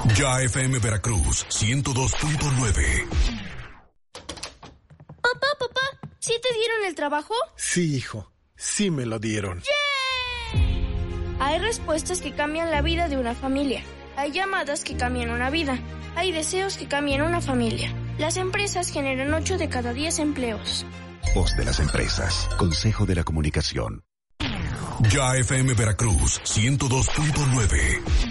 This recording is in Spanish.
Ya FM Veracruz 102.9. Papá, ¿sí te dieron el trabajo? Sí, hijo, sí me lo dieron. ¡Yay! Hay respuestas que cambian la vida de una familia. Hay llamadas que cambian una vida. Hay deseos que cambian una familia. Las empresas generan 8 de cada 10 empleos. Voz de las empresas. Consejo de la Comunicación. Ya FM Veracruz 102.9.